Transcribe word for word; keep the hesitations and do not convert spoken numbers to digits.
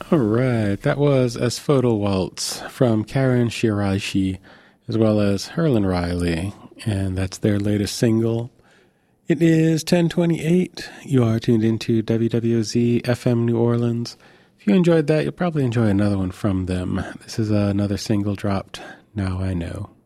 All right, that was As Photo Waltz from Karen Shirashi, as well as Herlin Riley, and that's their latest single. It is ten twenty-eight. You are tuned into W W Z F M New Orleans. If you enjoyed that, you'll probably enjoy another one from them. This is another single dropped, Now I Know.